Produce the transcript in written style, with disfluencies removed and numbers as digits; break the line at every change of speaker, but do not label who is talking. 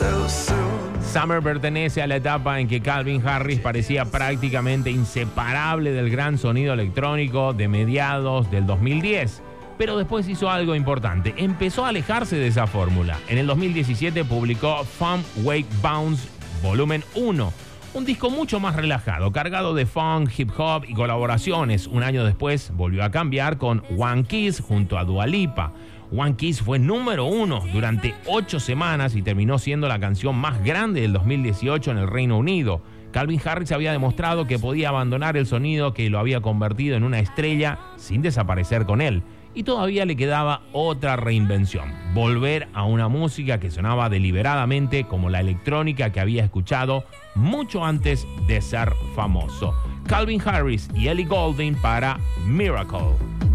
Summer pertenece a la etapa en que Calvin Harris parecía prácticamente inseparable del gran sonido electrónico de mediados del 2010. Pero después hizo algo importante, empezó a alejarse de esa fórmula. En el 2017 publicó Funk Wake Bounce Volumen 1, un disco mucho más relajado, cargado de funk, hip hop y colaboraciones. Un año después volvió a cambiar con One Kiss junto a Dua Lipa. One Kiss fue número 1 durante 8 semanas y terminó siendo la canción más grande del 2018 en el Reino Unido. Calvin Harris había demostrado que podía abandonar el sonido que lo había convertido en una estrella sin desaparecer con él. Y todavía le quedaba otra reinvención, volver a una música que sonaba deliberadamente como la electrónica que había escuchado mucho antes de ser famoso. Calvin Harris y Ellie Goulding para Miracle.